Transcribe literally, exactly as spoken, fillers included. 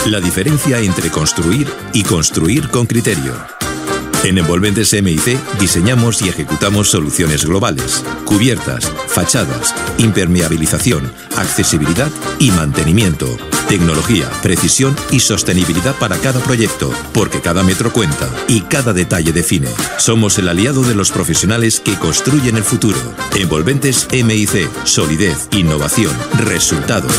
La diferencia entre construir y construir con criterio. En Envolventes M I C diseñamos y ejecutamos soluciones globales, cubiertas, fachadas, impermeabilización, accesibilidad y mantenimiento, tecnología, precisión y sostenibilidad para cada proyecto, porque cada metro cuenta y cada detalle define. Somos el aliado de los profesionales que construyen el futuro. Envolventes M I C, solidez, innovación, resultados.